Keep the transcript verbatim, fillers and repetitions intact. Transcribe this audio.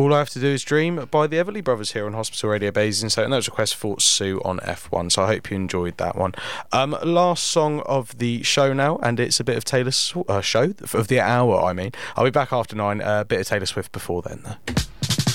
All I Have to Do Is Dream by the Everly Brothers here on Hospital Radio Basingstoke, and that was a request for Sue on F one, so I hope you enjoyed that one. Um, last song of the show now, and it's a bit of Taylor Swift, uh, show, of the hour, I mean. I'll be back after nine, a uh, bit of Taylor Swift before then, though.